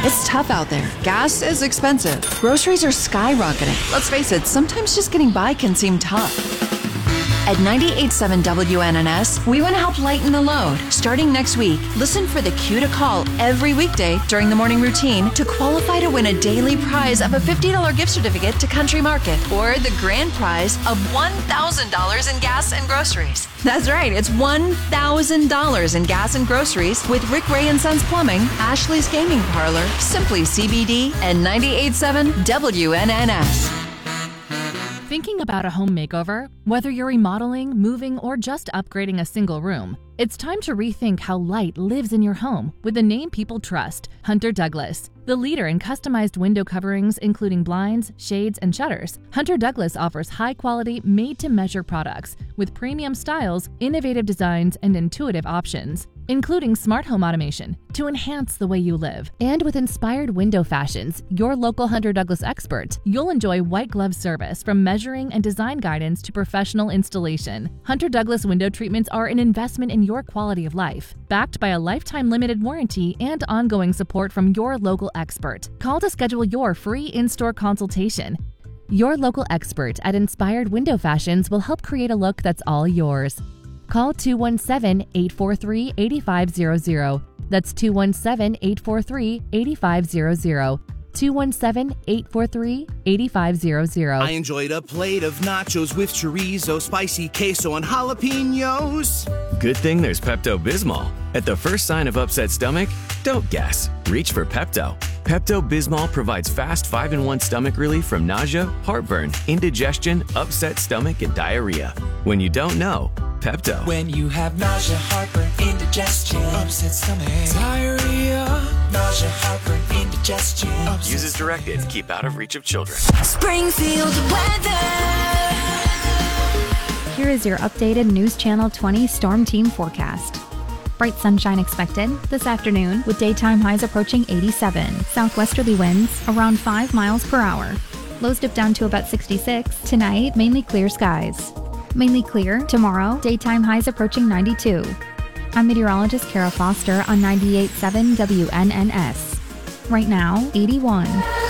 It's tough out there. Gas is expensive. Groceries are skyrocketing. Let's face it, sometimes just getting by can seem tough. At 98.7 WNNS, we want to help lighten the load. Starting next week, listen for the cue to call every weekday during the morning routine to qualify to win a daily prize of a $50 gift certificate to Country Market or the grand prize of $1,000 in gas and groceries. That's right, it's $1,000 in gas and groceries with Rick Ray and Sons Plumbing, Ashley's Gaming Parlor, Simply CBD, and 98.7 WNNS. Thinking about a home makeover? Whether you're remodeling, moving, or just upgrading a single room, it's time to rethink how light lives in your home with the name people trust, Hunter Douglas. The leader in customized window coverings, including blinds, shades, and shutters, Hunter Douglas offers high-quality, made-to-measure products with premium styles, innovative designs, and intuitive options, including smart home automation to enhance the way you live. And with inspired window fashions, your local Hunter Douglas expert, you'll enjoy white glove service from measuring and design guidance to professional installation. Hunter Douglas window treatments are an investment in your quality of life, backed by a lifetime limited warranty and ongoing support from your local expert. Call to schedule your free in-store consultation. Your local expert at Inspired Window Fashions will help create a look that's all yours. Call 217-843-8500. That's 217-843-8500. 217-843-8500. I enjoyed a plate of nachos with chorizo, spicy queso, and jalapenos. Good thing there's Pepto-Bismol. At the first sign of upset stomach, don't guess. Reach for Pepto. Pepto-Bismol provides fast 5-in-1 stomach relief from nausea, heartburn, indigestion, upset stomach, and diarrhea. When you don't know, Pepto. When you have nausea, heartburn, indigestion, upset stomach, diarrhea, nausea, heartburn, indigestion. Use as directed. Keep out of reach of children. Springfield weather. Here is your updated News Channel 20 Storm Team forecast. Bright sunshine expected this afternoon with daytime highs approaching 87. Southwesterly winds around 5 miles per hour. Lows dip down to about 66. Tonight, mainly clear skies. Mainly clear tomorrow, daytime highs approaching 92. I'm meteorologist Kara Foster on 98.7 WNNS. Right now, 81.